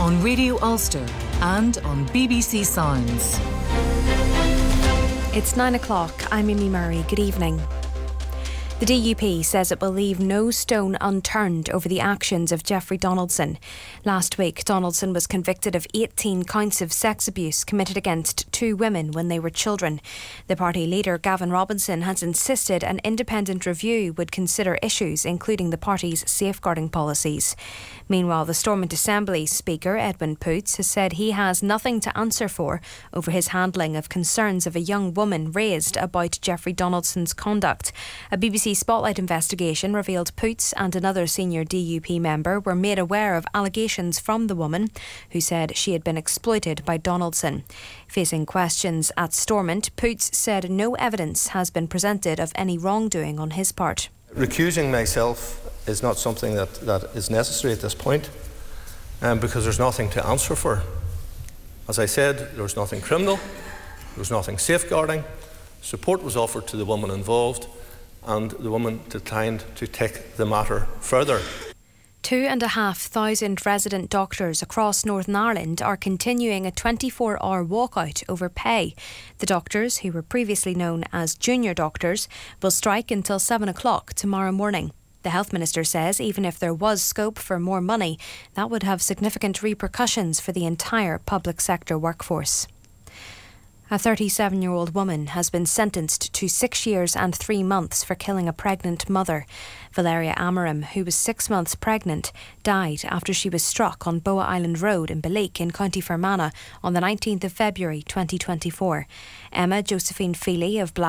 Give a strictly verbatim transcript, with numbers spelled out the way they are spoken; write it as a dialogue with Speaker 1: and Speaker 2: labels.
Speaker 1: on Radio Ulster and on B B C Sounds.
Speaker 2: It's nine o'clock. I'm Amy Murray. Good evening. The D U P says it will leave no stone unturned over the actions of Jeffrey Donaldson. Last week, Donaldson was convicted of eighteen counts of sex abuse committed against two women when they were children. The party leader, Gavin Robinson, has insisted an independent review would consider issues, including the party's safeguarding policies. Meanwhile, the Stormont Assembly Speaker, Edwin Poots, has said he has nothing to answer for over his handling of concerns of a young woman raised about Jeffrey Donaldson's conduct. A B B C Spotlight investigation revealed Poots and another senior D U P member were made aware of allegations from the woman, who said she had been exploited by Donaldson. Facing questions at Stormont, Poots said no evidence has been presented of any wrongdoing on his part.
Speaker 3: Recusing myself is not something that, that is necessary at this point, um, because there's nothing to answer for. As I said, there was nothing criminal, there was nothing safeguarding. Support was offered to the woman involved, and the woman declined to take the matter further.
Speaker 2: Two and a half thousand resident doctors across Northern Ireland are continuing a twenty-four hour walkout over pay. The doctors, who were previously known as junior doctors, will strike until seven o'clock tomorrow morning. The Health Minister says even if there was scope for more money, that would have significant repercussions for the entire public sector workforce. A thirty-seven-year-old woman has been sentenced to six years and three months for killing a pregnant mother. Valeria Amarim, who was six months pregnant, died after she was struck on Boa Island Road in Beleek in County Fermanagh on the nineteenth of February twenty twenty-four. Emma Josephine Feely of Black